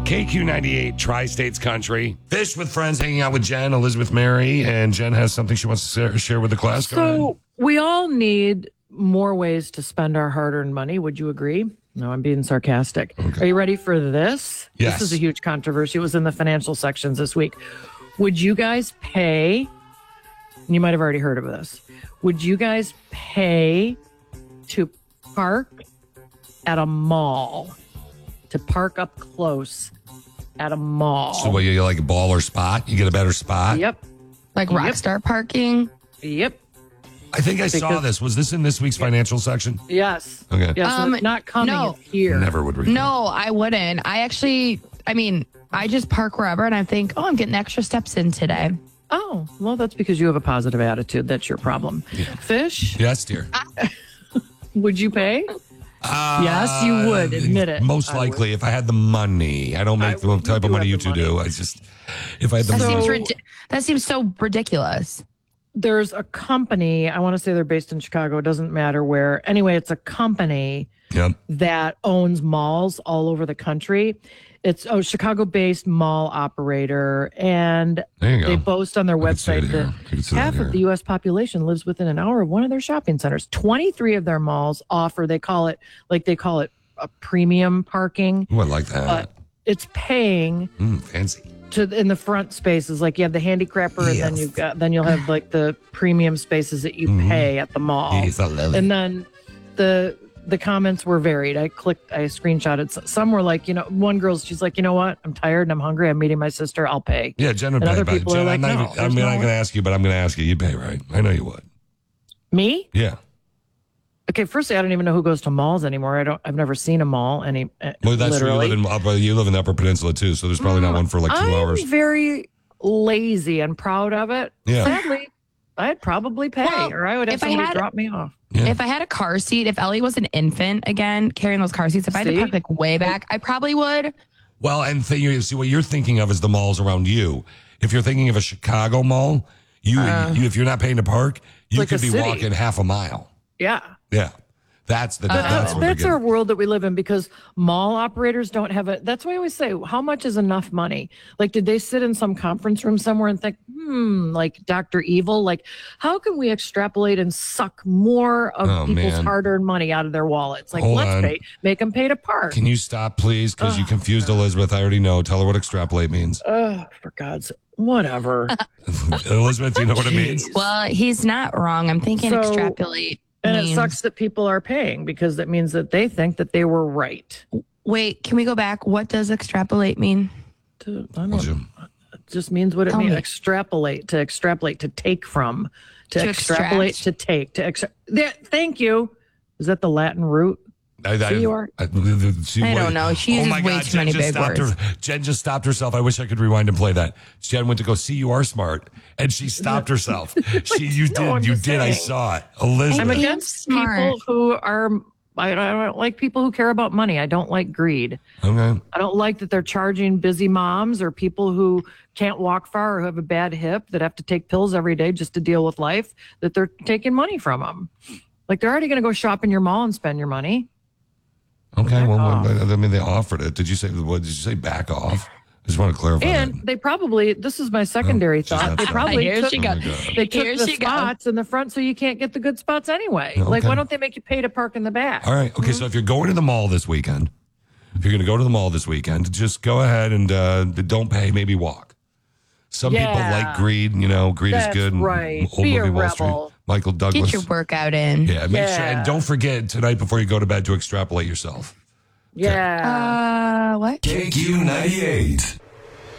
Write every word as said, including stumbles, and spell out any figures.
K Q ninety-eight, Tri-States Country. Fish with Friends, hanging out with Jen, Elizabeth Mary, and Jen has something she wants to share with the class. So we all need more ways to spend our hard-earned money. Would you agree? No, I'm being sarcastic. Okay. Are you ready for this? Yes. This is a huge controversy. It was in the financial sections this week. Would you guys pay, and you might have already heard of this, would you guys pay to park at a mall, to park up close at a mall? So what, you like a baller spot? You get a better spot? Yep. Like Rockstar yep. parking? Yep. I think I because, saw this. Was this in this week's financial section? Yes. Okay. Yes, um, not coming no, here. Never would read No, I wouldn't. I actually, I mean, I just park wherever and I think, oh, I'm getting extra steps in today. Oh, well, that's because you have a positive attitude. That's your problem. Yeah. Fish? Yes, dear. Would you pay? Uh, yes, you would. Admit it. Most likely, if I had the money. I don't make I, the type of money you two money. do. I just, if I had the that money. Seems rid- that seems so ridiculous. There's a company, I want to say they're based in Chicago. It doesn't matter where. Anyway, it's a company yep. that owns malls all over the country. It's a Chicago-based mall operator, and they boast on their website that half of the U S population lives within an hour of one of their shopping centers. twenty-three of their malls offer, they call it, like they call it a premium parking. Oh, I like that. But it's paying. Mm, fancy. To in the front spaces, like you have the handicrapper, yes. and then you've got then you'll have like the premium spaces that you mm-hmm. pay at the mall. Yes, I love it. And then the the comments were varied. I clicked, I screenshotted. Some were like, you know, one girl's she's like, you know what, I'm tired and I'm hungry. I'm meeting my sister. I'll pay. Yeah, Jen would and pay. Other people Jen, are like, I'm not, no, even, I'm not going to ask you, but I'm going to ask you. You'd pay, right? I know you would. Me? Yeah. Okay, firstly, I don't even know who goes to malls anymore. I don't. I've never seen a mall. Any. Uh, well, that's literally. where you live in. You live in the Upper Peninsula too, so there's probably not one for like two I'm hours. I'm very lazy and proud of it. Yeah. Sadly, I'd probably pay, well, or I would have somebody had, drop me off. Yeah. If I had a car seat, if Ellie was an infant again, carrying those car seats, if I had to park like way back, I probably would. Well, and th- you see what you're thinking of is the malls around you. If you're thinking of a Chicago mall, you, uh, you if you're not paying to park, you like could be city. walking half a mile. Yeah. Yeah. That's the but that's, uh, that's our world that we live in, because mall operators don't have a. That's why I always say, how much is enough money? Like, did they sit in some conference room somewhere and think, hmm, like Doctor Evil, like how can we extrapolate and suck more of oh, people's man. hard-earned money out of their wallets? Like, Hold let's on. pay, make them pay to park. Can you stop, please? Because you confused Elizabeth. I already know. Tell her what extrapolate means. Oh, for God's sake. Whatever. Elizabeth, do you know what it means? Well, he's not wrong. I'm thinking so, extrapolate. And means... it sucks that people are paying, because that means that they think that they were right. Wait, can we go back? What does extrapolate mean? To, I don't know. It just means what it Tell means. Me. Extrapolate, to extrapolate, to take from, to, to extrapolate, extract. to take, to extra. There, thank you. Is that the Latin root? I, I, C U R? I, she, I don't know. She uses oh my way God, too Jen many just big words. Her, Jen just stopped herself. I wish I could rewind and play that. Jen went to go see you are smart, and she stopped herself. She, you no, did, you did. saying. I saw it, Elizabeth. I'm against people who are. I don't like people who care about money. I don't like greed. Okay. I don't like that they're charging busy moms or people who can't walk far or who have a bad hip that have to take pills every day just to deal with life, that they're taking money from them. Like, they're already going to go shop in your mall and spend your money. Okay, well, I mean, they offered it. Did you say, what did you say, back off? I just want to clarify And that. they probably, this is my secondary oh, thought, they probably Here took, she goes. they took Here the she spots goes. in the front so you can't get the good spots anyway. Okay. Like, why don't they make you pay to park in the back? All right, okay, mm-hmm. So if you're going to the mall this weekend, if you're going to go to the mall this weekend, just go ahead and uh, don't pay, maybe walk. Some yeah. people like greed, you know, greed That's is good. right. Old Be movie a Wall rebel. Street. Michael Douglas. Get your workout in. Yeah, make yeah. sure, and don't forget tonight before you go to bed to extrapolate yourself. Yeah. Uh, what? K Q ninety-eight.